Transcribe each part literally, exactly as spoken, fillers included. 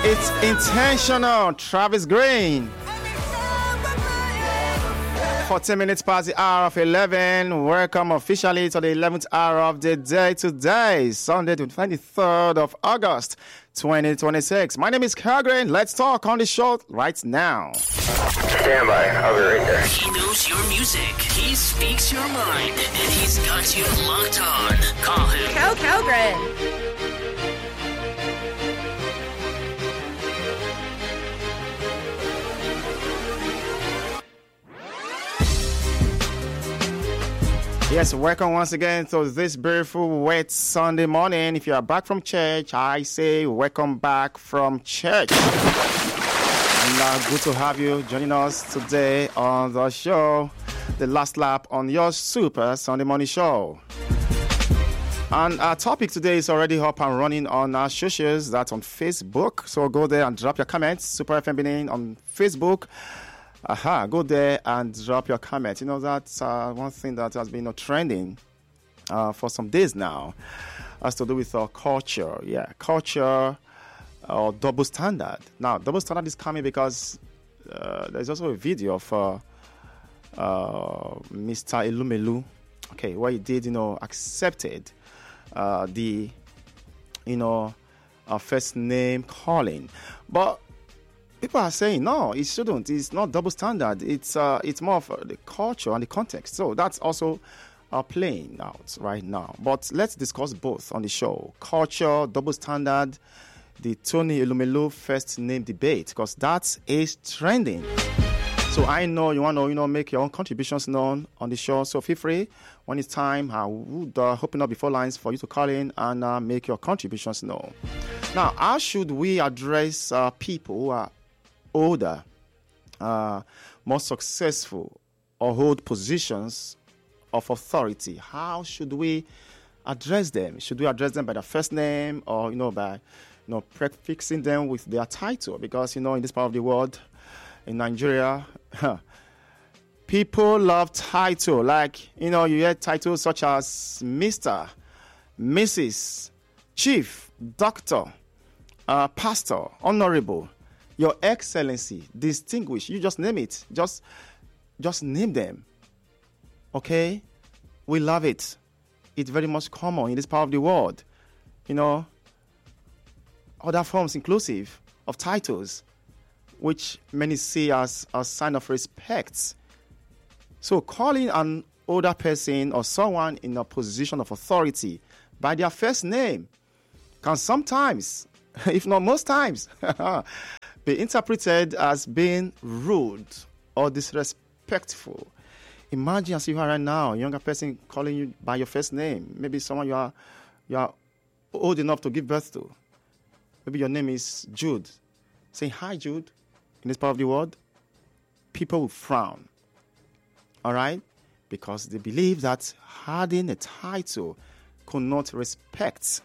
It's intentional. Travis Green. fourteen minutes past the hour of eleven. Welcome officially to the eleventh hour of the day today, Sunday, the twenty-third of August, twenty twenty-six. My name is Kagrin. Let's talk on the show right now. Stand by. I'll be right there. He knows your music. He speaks your mind. And he's got you locked on. Call him Cal Calgren. Yes, welcome once again to this beautiful wet Sunday morning. If you are back from church, I say welcome back from church. And uh, good to have you joining us today on the show, the last lap on your Super Sunday morning show. And our topic today is already up and running on our socials. That's on Facebook. So go there and drop your comments. Super F M Benin on Facebook. Aha, go there and drop your comments. You know, that's uh, one thing that has been you know, trending uh, for some days now. Has to do with our culture. Yeah, culture or double standard. Now, double standard is coming because uh, there's also a video of uh, uh, Mister Elumelu, okay, where he did, you know, accepted uh, the, you know, uh, first name calling. But people are saying, no, it shouldn't. It's not double standard. It's uh, it's more of the culture and the context. So that's also uh, playing out right now. But let's discuss both on the show. Culture, double standard, the Tony Elumelu first name debate, because that is trending. So I know you want to, you know, make your own contributions known on the show. So feel free. When it's time, I would uh, open up before lines for you to call in and uh, make your contributions known. Now, how should we address uh, people who are older, uh, more successful, or hold positions of authority? How should we address them? Should we address them by their first name, or you know, by you know, prefixing them with their title? Because you know, in this part of the world, in Nigeria, people love title. Like you know, you hear titles such as Mister, Missus, Chief, Doctor, uh, Pastor, Honorable, Your Excellency, Distinguished. You just name it. Just, just name them. Okay? We love it. It's very much common in this part of the world. You know, other forms inclusive of titles, which many see as a sign of respect. So calling an older person or someone in a position of authority by their first name can sometimes, if not most times, be interpreted as being rude or disrespectful. Imagine as you are right now, a younger person calling you by your first name. Maybe someone you are you are old enough to give birth to. Maybe your name is Jude. Saying, hi, Jude, in this part of the world, people will frown. All right? Because they believe that having a title connotes respect.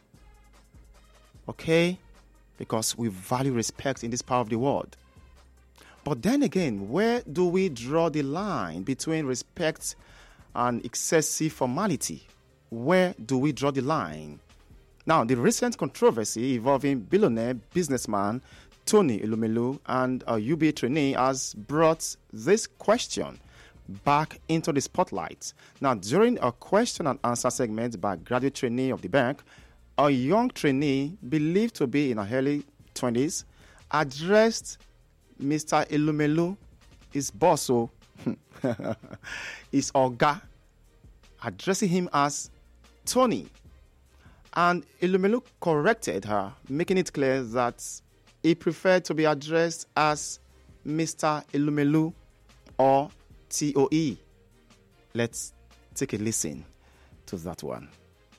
Okay? Because we value respect in this part of the world. But then again, where do we draw the line between respect and excessive formality? Where do we draw the line? Now, the recent controversy involving billionaire businessman Tony Elumelu and a U B A trainee has brought this question back into the spotlight. Now, during a question and answer segment by graduate trainee of the bank, a young trainee, believed to be in her early twenties, addressed Mister Elumelu, his boss, so his Oga, addressing him as Tony. And Elumelu corrected her, making it clear that he preferred to be addressed as Mister Elumelu or T O E. Let's take a listen to that one.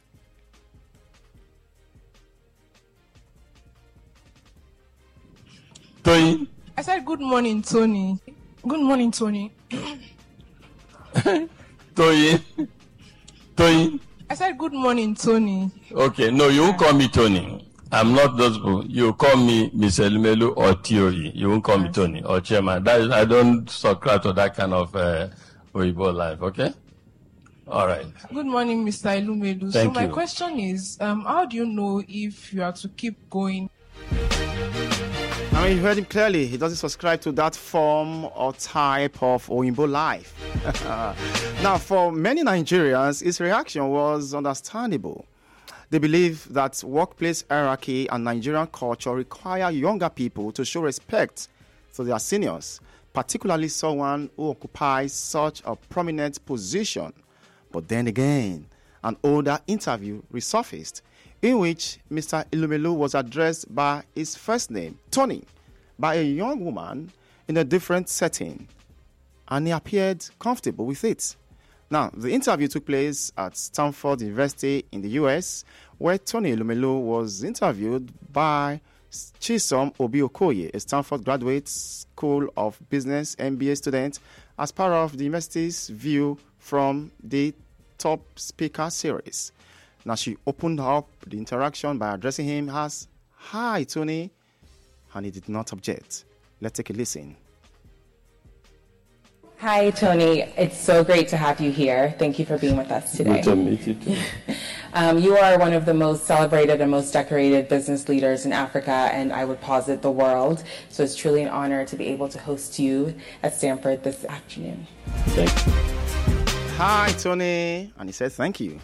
Tony. I said, good morning, Tony. Good morning, Tony. Tony. Tony. I said, good morning, Tony. Okay, no, you won't call me Tony. I'm not those people. You call me Mister Elumelu or T O E. You won't call me Tony or Chairman. That is, I don't subscribe to that kind of uh, Weibo life, okay? All right. Good morning, Mister Elumelu. Thank so my you. question is, um, how do you know if you are to keep going? I mean, you heard him clearly. He doesn't subscribe to that form or type of Oyinbo life. Now, for many Nigerians, his reaction was understandable. They believe that workplace hierarchy and Nigerian culture require younger people to show respect to their seniors, particularly someone who occupies such a prominent position. But then again, an older interview resurfaced in which Mister Elumelu was addressed by his first name, Tony, by a young woman in a different setting, and he appeared comfortable with it. Now, the interview took place at Stanford University in the U S, where Tony Elumelu was interviewed by Chisom Obi-Okoye, a Stanford Graduate School of Business M B A student, as part of the university's View from the Top Speaker series. Now, she opened up the interaction by addressing him as, "Hi, Tony," and he did not object. Let's take a listen. Hi, Tony. It's so great to have you here. Thank you for being with us today. Good to meet you too. um, you are one of the most celebrated and most decorated business leaders in Africa, and I would posit the world. So it's truly an honor to be able to host you at Stanford this afternoon. Thank you. "Hi, Tony," and he said, "Thank you."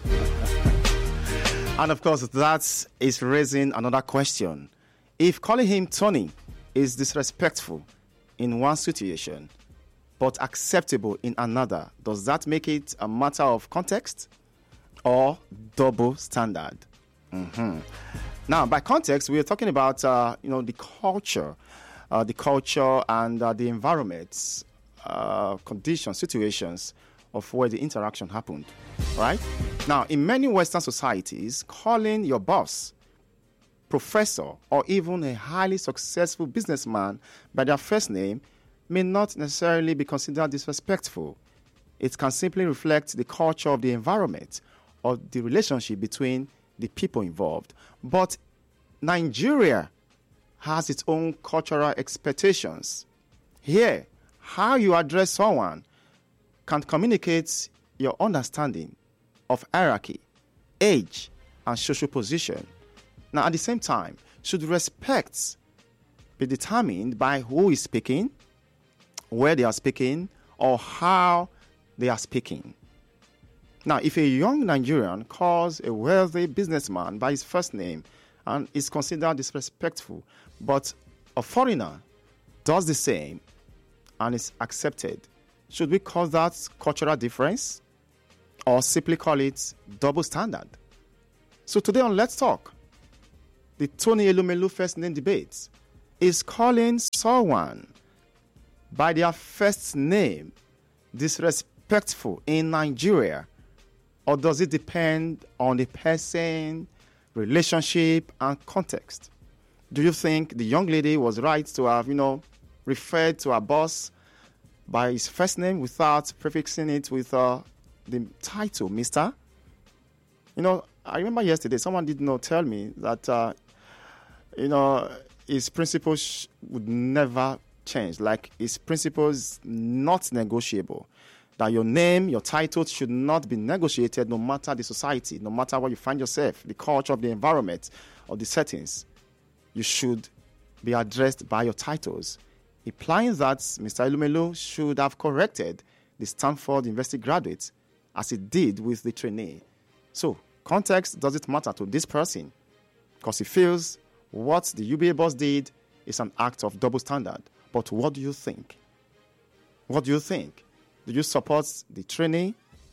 And of course, that is raising another question. If calling him Tony is disrespectful in one situation, but acceptable in another, does that make it a matter of context or double standard? Mm-hmm. Now, by context, we are talking about uh, you know the culture, uh, the culture and uh, the environments, uh, conditions, situations of where the interaction happened, right? Now, in many Western societies, calling your boss, professor, or even a highly successful businessman by their first name may not necessarily be considered disrespectful. It can simply reflect the culture of the environment or the relationship between the people involved. But Nigeria has its own cultural expectations. Here, how you address someone can communicate your understanding of hierarchy, age, and social position. Now, at the same time, should respect be determined by who is speaking, where they are speaking, or how they are speaking? Now, if a young Nigerian calls a wealthy businessman by his first name and is considered disrespectful, but a foreigner does the same and is accepted, should we call that cultural difference or simply call it double standard? So today on Let's Talk, the Tony Elumelu first name debate is calling someone by their first name disrespectful in Nigeria, or does it depend on the person, relationship, and context? Do you think the young lady was right to have, you know, referred to her boss by his first name without prefixing it with uh, the title, Mister? You know, I remember yesterday someone did not tell me that, uh, you know, his principles would never change. Like, his principles not negotiable. That your name, your title should not be negotiated no matter the society, no matter where you find yourself, the culture of the environment or the settings. You should be addressed by your titles, implying that Mister Elumelu should have corrected the Stanford University graduate as he did with the trainee. So, context doesn't matter to this person because he feels what the U B A boss did is an act of double standard. But what do you think? What do you think? Do you support the trainee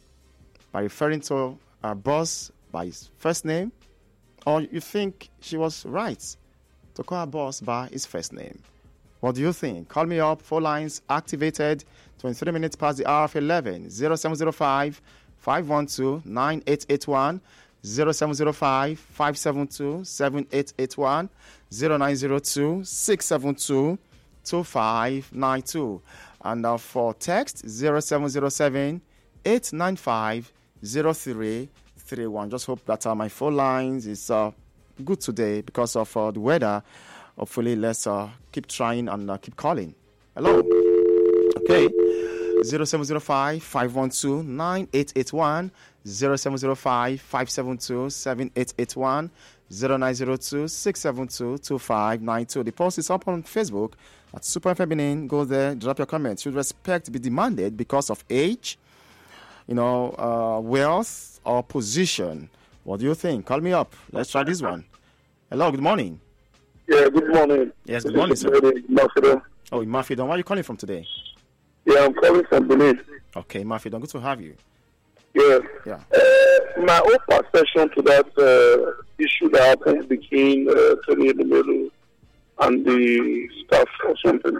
by referring to our boss by his first name? Or you think she was right to call our boss by his first name? What do you think? Call me up. Four lines activated. twenty-three minutes past the hour of eleven. zero seven zero five, five one two, nine eight eight one. zero seven zero five, five seven two, seven eight eight one. zero nine zero two, six seven two, two five nine two. And uh, for text, zero seven zero seven, eight nine five, zero three three one. Just hope that uh, my phone lines is uh, good today because of uh, the weather. Hopefully, let's uh, keep trying and uh, keep calling. Hello. Okay. zero seven zero five, five one two, nine eight eight one. zero seven zero five, five seven two, seven eight eight one. zero nine zero two, six seven two, two five nine two. The post is up on Facebook at Super Feminine. Go there, drop your comments. Should respect be demanded because of age, you know, uh, wealth, or position? What do you think? Call me up. Let's try this one. Hello, good morning. Yeah, good morning. Yes, good morning, sir. Mafidon. Oh, Mafidon, where are you calling from today? Yeah, I'm calling from Benin. Okay, Mafidon, good to have you. Yeah. Yeah. Uh, my own perception to that uh, issue that happened between uh, Tony Elumelu and the staff or something,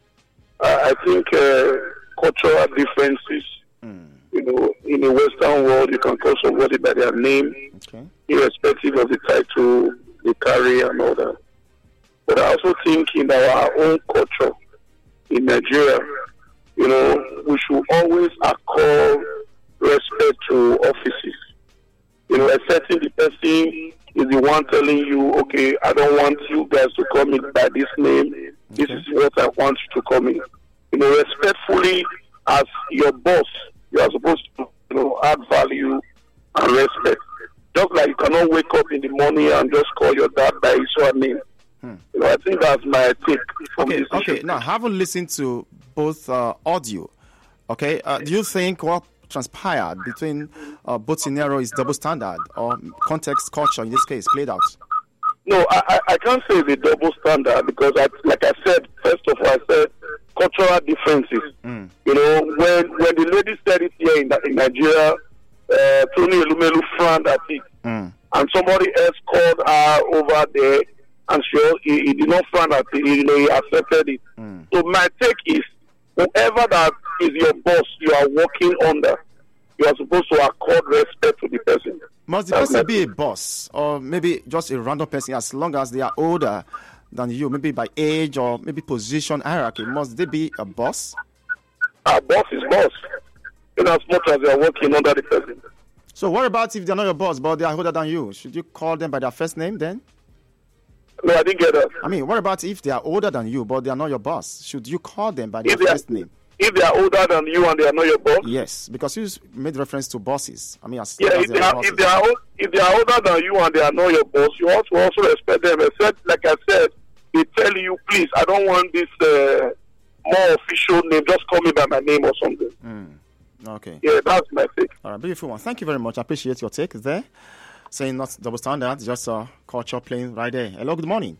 uh, I think uh, cultural differences, mm. you know, in the Western world, you can call somebody by their name, okay, irrespective of the title they carry and all that. But I also think in our own culture in Nigeria, you know, we should always accord respect to offices. You know, accepting the person is the one telling you, okay, I don't want you guys to call me by this name. Okay. This is what I want you to call me. You know, respectfully, as your boss, you are supposed to, you know, add value and respect. Just like you cannot wake up in the morning and just call your dad by his surname. Hmm. You know, I think that's my take. Okay, okay. Now, having listened to both uh, audio, okay, uh, do you think what transpired between uh, both scenarios is double standard or context culture in this case played out? No, I, I, I can't say the double standard because, I, like I said, first of all, I said cultural differences. Mm. You know, when when the lady said it here in, in Nigeria, uh, Tony Elumelu frowned at it, mm. and somebody else called her over there, and she he, he did not frown at it. You know, he accepted it. Mm. So my take is, whoever that is your boss, you are working under, you are supposed to accord respect to the person. Must the That's person be a boss, or maybe just a random person, as long as they are older than you, maybe by age or maybe position hierarchy? Must they be a boss? A boss is boss, in as much as they are working under the person. So what about if they are not your boss, but they are older than you? Should you call them by their first name then? No, I didn't get that. I mean, what about if they are older than you, but they are not your boss? Should you call them by their if first are, name? If they are older than you and they are not your boss? Yes, because you made reference to bosses. I mean, as yeah, as if, they are, if, they are, if they are older than you and they are not your boss, you also also respect them. Except, like I said, they tell you, please, I don't want this uh, more official name. Just call me by my name or something. Mm. Okay. Yeah, that's my take. All right, beautiful one. Thank you very much. I appreciate your take there. Saying not double standard, just uh, culture playing right there. Hello, good morning.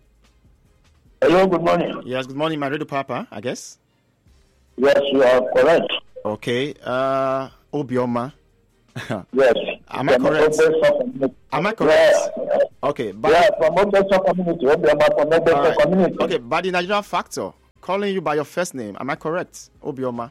Hello, good morning. Yes, good morning, my radio papa, I guess. Yes, you are correct. Okay, uh, Obioma. Yes. Am I correct? Am I correct? Yeah. Okay, but yeah, from Obeso community, Obioma from Obeso right. community. Okay, by the Nigerian factor, calling you by your first name, am I correct, Obioma?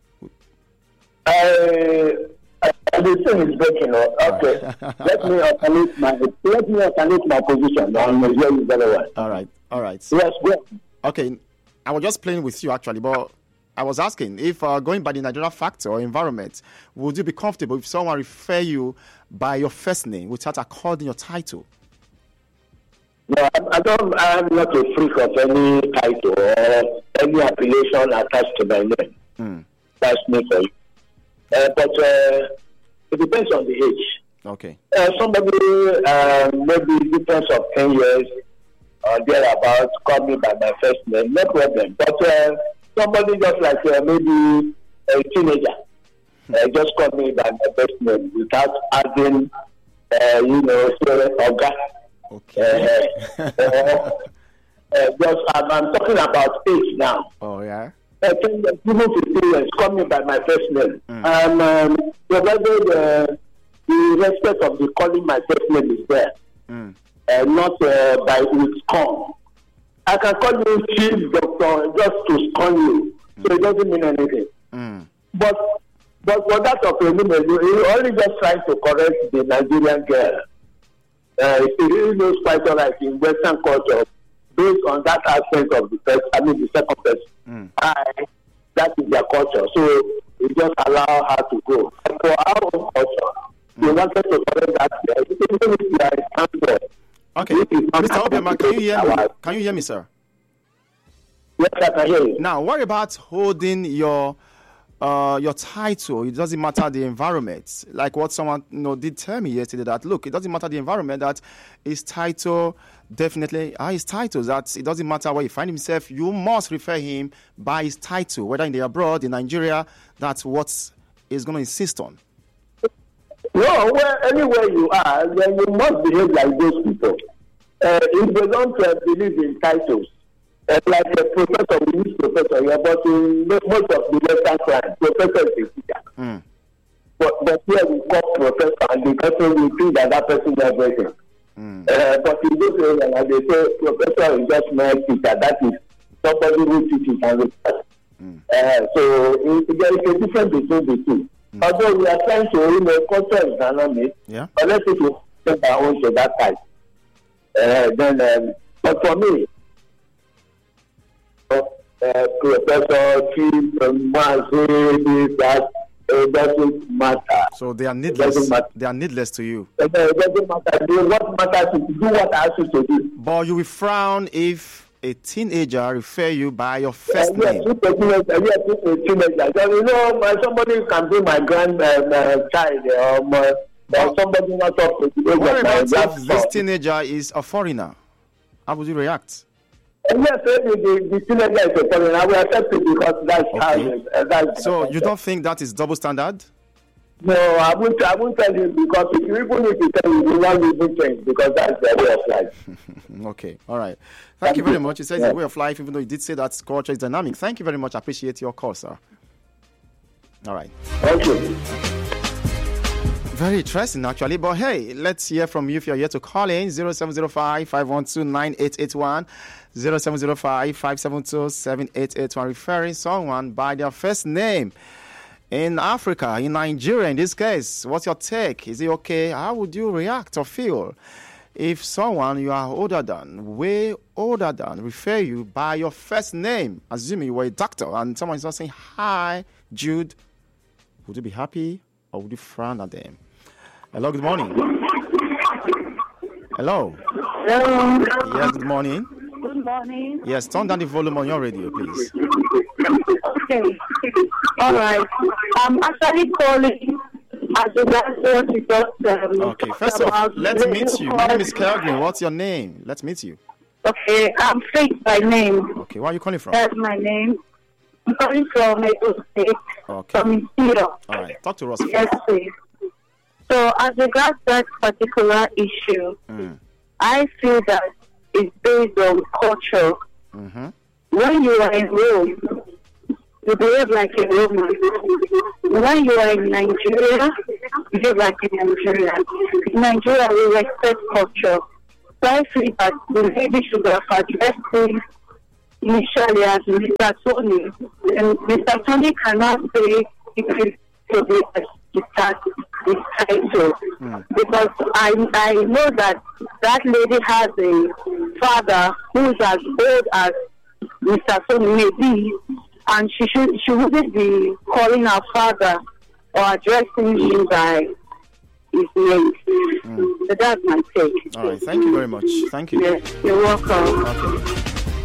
I, I the thing is breaking up. Okay, let me alternate my let me alternate my position. I'm hear you very well. All right, all right. Yes, go. Okay, I was just playing with you actually, but I was asking if uh, going by the Nigerian factor or environment, would you be comfortable if someone refer you by your first name without according your title? No, I, I don't. I'm not a freak of any title or any affiliation attached to my name. Mm. That's me for you. Uh, but uh, it depends on the age. Okay. Uh, somebody, uh, maybe difference of ten years or thereabouts, call me by my first name, no problem. But uh, somebody just like uh, maybe a teenager, uh, just call me by my first name without adding, uh, you know, Oga. Okay. Uh, uh, uh, just, I'm, I'm talking about age now. Oh, yeah. I think that people fifteen years call me by my first name. Mm. And um, provided uh, the respect of the calling my first name is there, mm. uh, not uh, by with scorn. I can call you chief doctor just to scorn you, mm. so it doesn't mean anything. Mm. But but for that of a woman, you only just trying to correct the Nigerian girl. Uh, she really knows quite all right in Western culture. Based on that aspect of the first, I mean the second person, mm. I, that is their culture. So we just allow her to go. And for our own culture, mm. we wanted to correct that. There. Okay, Mister Obioma, can you hear me? Can you hear me, sir? Yes, I can hear you. Now, what about holding your uh, your title. It doesn't matter the environment. Like what someone you know did tell me yesterday that look, it doesn't matter the environment. That his title definitely are his titles. That it doesn't matter where he find himself. You must refer him by his title, whether in the abroad, in Nigeria. That's what he's going to insist on. No, well, anywhere you are, then you must behave like those people. Uh, if they don't uh, believe in titles, uh, like a professor, we use professor here, but in most of the Western side, professor is a teacher. Mm. But, but here we call professor, and the person will think that that person knows everything. Mm. Uh, but in this area, like they say, professor is just my teacher. That is somebody who teaches and research. Mm. Uh, so it, there is a difference between the two. Mm. Although we are trying to, you know, culture is dynamic, yeah. but let's take our own to that type. Uh, then, um, but for me, uh, Professor Chief, Mazi, that it doesn't matter. So they are needless. They are needless to you. It doesn't matter. What matters is do what I ask you to do. But you will frown if a teenager refer you by your first uh, name. Yes, a teenager. Yes, a teenager. So, you know, my, somebody can be my grandchild uh, child, or my, or somebody not up to the age What of my about if grandson. this teenager is a foreigner? How would you react? Uh, yes, uh, the, the teenager is a foreigner. I will accept it because that's Okay. how it, uh, that's So you don't think that is double standard? No, I won't, I won't tell you because if you even if you tell you, you won't even change because that's the way of life. Okay, all right. Thank you very much. It says yeah. the way of life, even though you did say that culture is dynamic. Thank you very much. I appreciate your call, sir. All right. Thank you. Very interesting, actually. But hey, let's hear from you if you're here to call in. zero seven zero five, five one two, nine eight eight one, zero seven zero five, five seven two, seven eight eight one, referring someone by their first name. In Africa, in Nigeria, in this case, what's your take? Is it okay? How would you react or feel if someone you are older than, way older than, refer you by your first name, assuming you were a doctor, and someone is not saying, hi, Jude? Would you be happy or would you frown at them? Hello, good morning. Hello. Hello. Yes, good morning. Good morning. Yes, turn down the volume on your radio, please. Okay. All right. I'm actually calling as a what you just um, Okay, first off, let's meet you. My name is Kelvin. What's your name? Let's meet you. Okay, I'm Faith by name. Okay, where are you calling from? That's my name. I'm calling from Edo State. Okay. From Imperial. All right, talk to us. Yes, please. So, as regards that particular issue, Mm. I feel that it's based on culture. Mm-hmm. When you are in Rome, you behave like a Roman. When you are in Nigeria, you behave like a Nigerian. In Nigeria, we respect culture. So I feel that the lady should have addressed things initially as Mister Tony. And Mister Tony cannot say it to be to start his title. Mm. Because I I know that that lady has a father who is as old as Mister Tony may be, and she should she wouldn't be calling her father or addressing him by his name. Mm. So that's my take. All right, thank you very much. Thank you. Yes, you're welcome. Okay.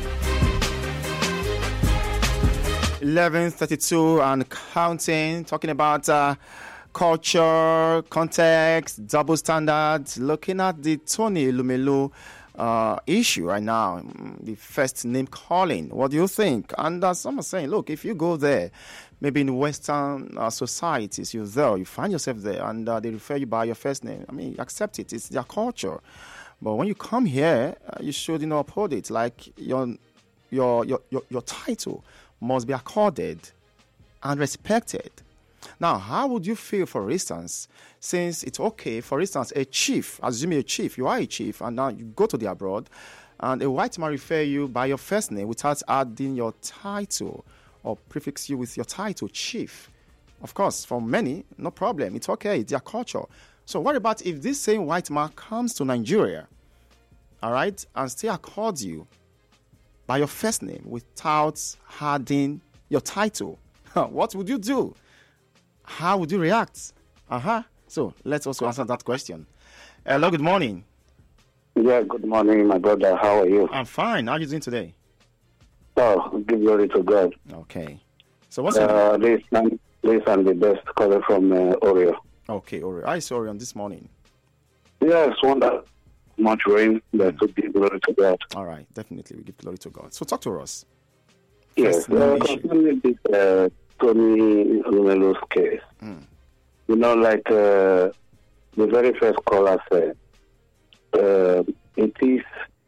eleven thirty-two and counting, talking about uh, culture, context, double standards, looking at the Tony Elumelu uh, issue right now, the first name calling. What do you think? And uh, some are saying, look, if you go there, maybe in Western uh, societies, you're there, you find yourself there, and uh, they refer you by your first name. I mean, accept it. It's their culture. But when you come here, uh, you should, you know, uphold it. Like your your your your, your title must be accorded and respected. Now, how would you feel, for instance, since it's okay, for instance, a chief, assuming a chief, you are a chief, and now you go to the abroad, and a white man refer you by your first name without adding your title or prefix you with your title, chief. Of course, for many, no problem. It's okay. It's their culture. So what about if this same white man comes to Nigeria, all right, and still accords you by your first name without adding your title? What would you do? How would you react? Uh-huh. So let's also answer that question. Hello, good morning. Yeah, good morning, my brother. How are you? I'm fine. How are you doing today? Oh, give glory to God. Okay. So what's your uh, this, Please, I'm the best caller from uh, Oreo. Okay, Orion. I saw Orion this morning. Yes, wonder much rain that Mm. would give glory to God. All right, definitely. We give glory to God. So talk to us. Yes, First main uh, issue. concerning this uh, Tony Lumelo's case, Mm. you know, like uh, the very first caller said, uh, it is,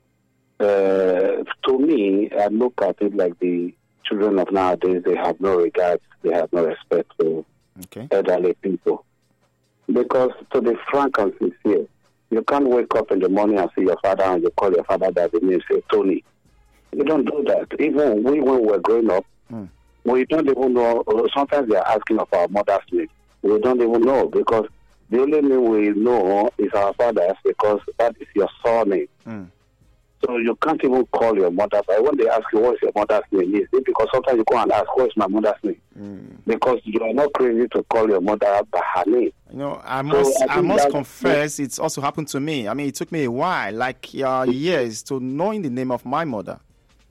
uh, to me, I look at it like the children of nowadays, they have no regard, they have no respect for Okay. elderly people. Because to be frank and sincere, you can't wake up in the morning and see your father and you call your father by the name, say, Tony. You don't do that. Even we, when we were growing up, Mm. we don't even know. Sometimes they are asking of our mother's name. We don't even know because the only name we know is our father's because that is your surname. Mm. So you can't even call your mother. But when they ask you what is your mother's name, is it because sometimes you go and ask what is my mother's name? Mm. Because you are not crazy to call your mother by her name. You know, I must, I I, think must that- confess, it's also happened to me. I mean, it took me a while, like uh, years, to knowing the name of my mother.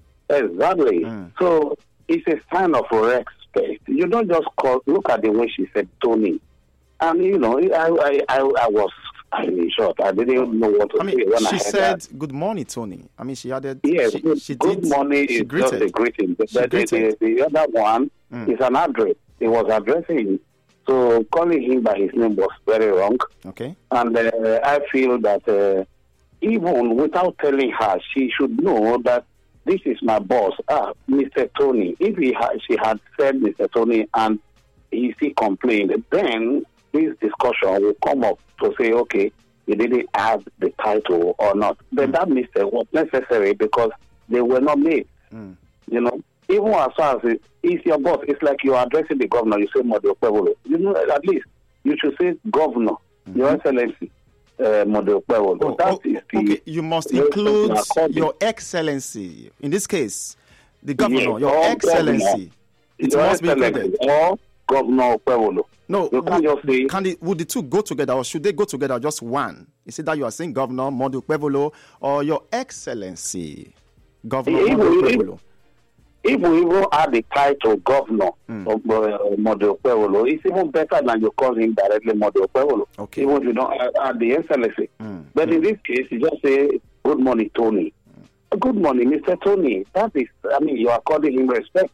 Exactly. Mm. So it's a sign of respect. You don't just call. Look at the way she said Tony. And you know, I I I, I was I mean, short. I didn't even know what to I mean, say when I she heard said, that. "Good morning, Tony." I mean, she added, Yes, she, good, she good did, morning she is greeted. just a greeting. The, She the, greeted. the, the other one Mm. is an address. It was addressing him. So calling him by his name was very wrong. Okay. And uh, I feel that uh, even without telling her, she should know that this is my boss, ah, Mister Tony. If he ha- she had said Mister Tony and he still complained, then this discussion will come up to say, okay, he didn't have the title or not. But Mm. that mistake was necessary because they were not made. Mm. You know, even as far as it, it's your boss, it's like you're addressing the governor, you say Model Pueblo. You know, at least you should say governor, Mm-hmm. Your Excellency, uh, Model Pueblo. Oh, that oh, is the okay, you must the include according- your excellency. In this case, the governor, Yes, your or excellency. governor. It Your must be Excellency included. or Governor Pueblo. No, You can't just say, can the, would the two go together, or should they go together just one? Is it that you are saying Governor Modu Pueblo or your excellency, Governor If Modu we- Pueblo? if we even add the title governor Mm. of uh, Model Pueblo, it's even better than you call him directly Model Pueblo. Okay. Even if you don't add, add the excellency. Mm. But in this case, you just say, good morning, Tony. Good morning, Mister Tony. That is, I mean, you are calling him respect.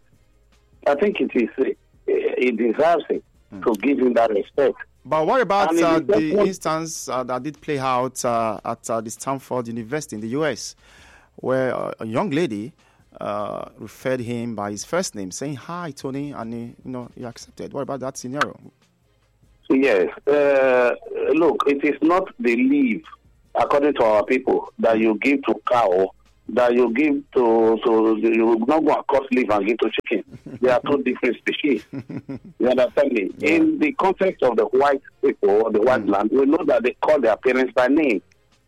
I think it is, uh, it deserves it to give him that respect. But what about And if uh, you just the want- instance uh, that did play out uh, at uh, the Stanford University in the U S, where uh, a young lady uh, referred him by his first name, saying, "Hi, Tony," and he, you know, he accepted. What about that scenario? Yes. Uh, look, it is not the leave, according to our people, that you give to cow, that you give to, so you will not go across leave and give to chicken. They are two different species. You understand me? Yeah. In the context of the white people or the white Mm. land, we know that they call their parents by name.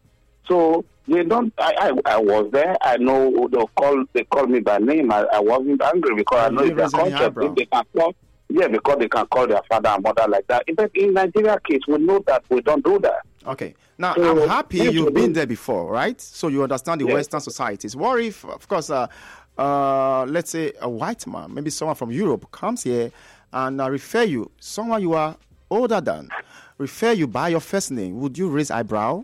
So they don't. I, I, I was there. I know they call they call me by name. I, I wasn't angry because I You know it's didn't their raise any culture. eyebrow. If they can call, yeah, because they can call their father and mother like that. But in Nigeria case, we know that we don't do that. Okay. Now, So, I'm happy yes, you've we been do. there before, right? So you understand the Yes. Western societies. What if, of course, uh, uh, let's say a white man, maybe someone from Europe, comes here and uh, refer you, someone you are older than, refer you by your first name? Would you raise eyebrow?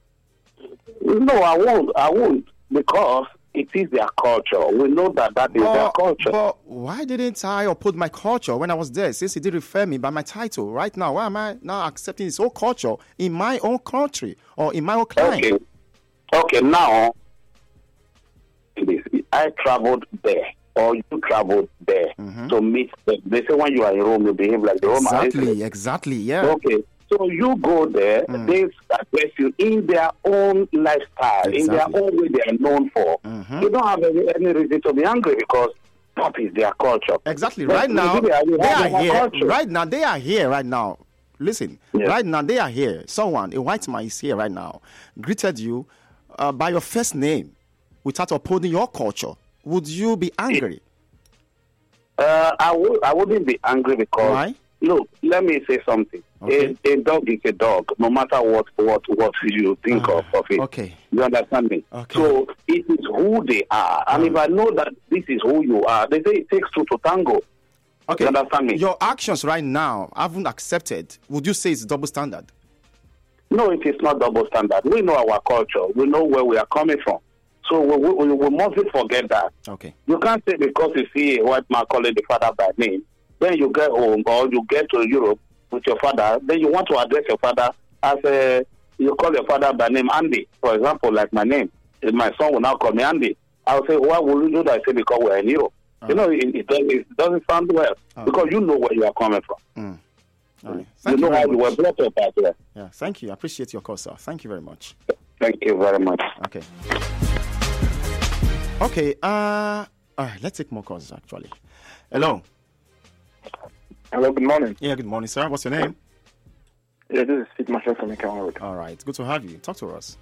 No, I won't. I won't because it is their culture. We know that that is their But, culture. but why didn't I oppose my culture when I was there, since he did refer me by my title? Right now, why am I now accepting his own culture in my own country or in my own client? Okay. Okay, now, I traveled there, or you traveled there to meet them. They say when you are in Rome, you behave like the Romans. Exactly, exactly, yeah. Okay, so you go there, Mm. they address you in their own lifestyle, in their Exactly. own way they are known for. Mhm. You don't have any, any reason to be angry because that is their culture. Exactly. But Right now, Nigeria, we they have are our here. culture. Right now, they are here. Right now, listen. Yeah. Right now, they are here. Someone, a white man, is here right now, greeted you uh, by your first name, without opposing your culture. Would you be angry? Uh, I would. I wouldn't be angry because Why? look. Let me say something. Okay. A, a dog is a dog, no matter what what what you think Ah, of of it. okay. You understand me? Okay. So it is who they are, and Mm. if I know that this is who you are, they say it takes two to tango. Okay. You understand me? Your actions right now haven't accepted. Would you say it's double standard? No, it is not double standard. We know our culture. We know where we are coming from. So we, we, we mustn't forget that. Okay. You can't say because you see a white man calling the father by name, then you get home or you get to Europe with your father, then you want to address your father as a, you call your father by name Andy, for example, like my name. If my son will now call me Andy, I'll say, why will you do that? I say, because we're in Europe. Uh, you know, it, it, doesn't, it doesn't sound well uh, because you know where you are coming from. Mm. All right. You know how you were brought up out there. Yeah, thank you. I appreciate your call, sir. Thank you very much. Thank you very much. Okay. Okay, uh, all right, let's take more calls, actually. Hello. Hello, good morning. Yeah, good morning, sir. What's your name? Yeah, this is Fit Marshall from Ikawa Road. All right, good to have you. Talk to us.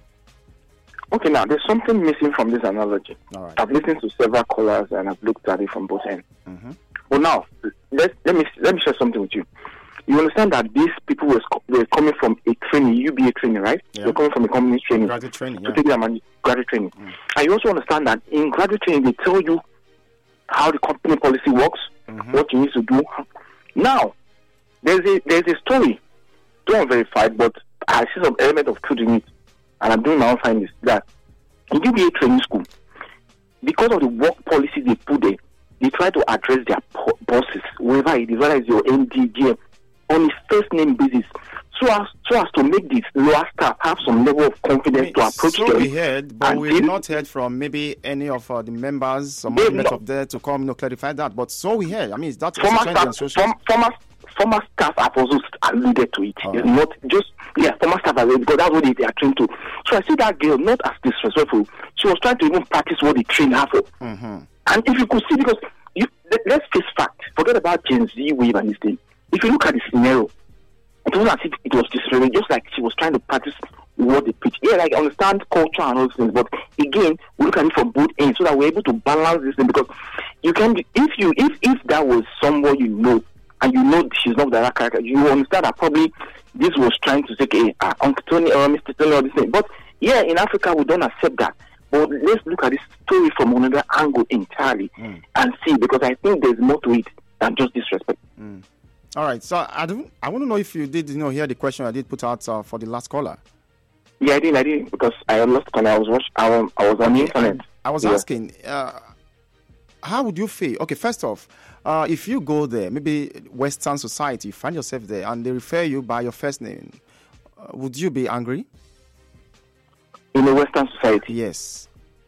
Okay, now, there's something missing from this analogy. All right. I've listened to several callers and I've looked at it from both ends. Mm-hmm. Well, now, let, let me let me share something with you. You understand that these people were, were coming from a training, U B A training, right? Yeah. They're coming from a company training. Graduate training, yeah. To take their money, graduate training. Mm. And you also understand that in graduate training, they tell you how the company policy works, mm-hmm. what you need to do. Now, there's a there's a story, don't verify, but I see some element of truth in it, and I'm doing my own findings, that in U B A training school, because of the work policy they put there, they try to address their po- bosses, whoever it is, whether it's your M D, G M, on a first name basis, so as so as to make this lower staff have some level of confidence I mean, to approach so them. We heard, but we've not heard from maybe any of uh, the members or management of there to come, you know, clarify that. But so we heard. I mean, that's former staff, form, former former staff have also alluded to it. Oh. It's not just yeah, former staff have because that's what they, they are trained to. So I see that girl not as disrespectful. She was trying to even practice what they trained her for. Mm-hmm. And if you could see, because you, let, let's face fact, forget about Gen Z wave and this thing. If you look at the scenario, it wasn't as if it was disrespectful, just like she was trying to practice what they preach. Yeah, like I understand culture and all those things, but again, we look at it from both ends so that we're able to balance this thing. Because you can, if you, if if that was someone you know, and you know she's not that character, you understand that probably this was trying to say, okay, uh, Uncle Tony or Mister Tony or this thing. But yeah, in Africa we don't accept that. But let's look at this story from another angle entirely mm. and see, because I think there's more to it than just disrespect. Mm. All right, so I don't. I want to know if you did, you know, hear the question I did put out uh, for the last caller. Yeah, I did. I did because I lost when I was watching. I, was, I was on the internet. I, I was yeah. asking, uh, how would you feel? Okay, first off, uh, if you go there, maybe Western society, you find yourself there, and they refer you by your first name, uh, would you be angry? In a Western society, yes.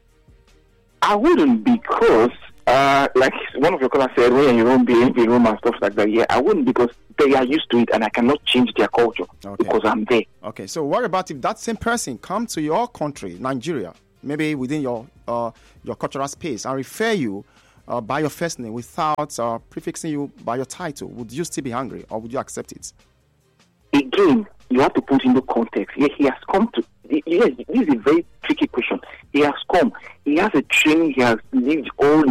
I wouldn't, because uh, like one of your callers said, when you don't be in the room and stuff like that. Yeah, I wouldn't, because they are used to it and I cannot change their culture okay. because I'm there. Okay, so what about if that same person come to your country, Nigeria, maybe within your uh, your cultural space, and refer you uh, by your first name without uh, prefixing you by your title? Would you still be angry, or would you accept it? Again, you have to put into context. Yeah, he has come to. Yes, this is a very tricky question. He has come. He has a training. He has lived all